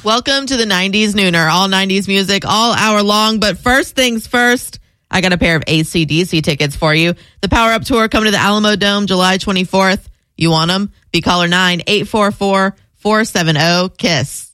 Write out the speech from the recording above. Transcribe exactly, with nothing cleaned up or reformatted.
Welcome to the nineties Nooner. All nineties music all hour long. But first things first, I got a pair of A C D C tickets for you. The Power Up Tour coming to the Alamo Dome July twenty-fourth. You want them? Be caller nine eight four four, four seven zero, KISS.